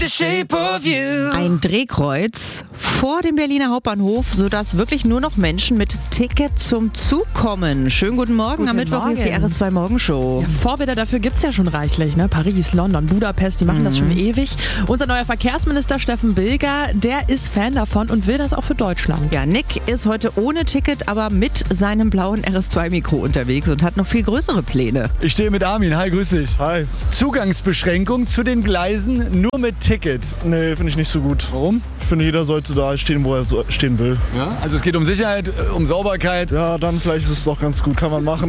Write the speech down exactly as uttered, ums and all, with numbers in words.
the shape of you. Ein Drehkreuz vor dem Berliner Hauptbahnhof, sodass wirklich nur noch Menschen mit Ticket zum Zug kommen. Schönen guten Morgen. Guten Am Mittwoch Morgen. ist die R S zwei Morgenshow. Ja, Vorbilder dafür gibt es ja schon reichlich, ne? Paris, London, Budapest, die machen Mhm. das schon ewig. Unser neuer Verkehrsminister Steffen Bilger, der ist Fan davon und will das auch für Deutschland. Ja, Nick ist heute ohne Ticket, aber mit seinem blauen R S zwei Mikro unterwegs und hat noch viel größere Pläne. Ich stehe mit Armin. Hi, grüß dich. Hi. Zugangsbeschränkung zu den Gleisen nur mit Ticket. Nee, finde ich nicht so gut. Warum? Ich finde, jeder sollte da stehen, wo er so stehen will. Ja, also es geht um Sicherheit, äh, um Sauberkeit. Ja, dann vielleicht ist es doch ganz gut. Kann man machen.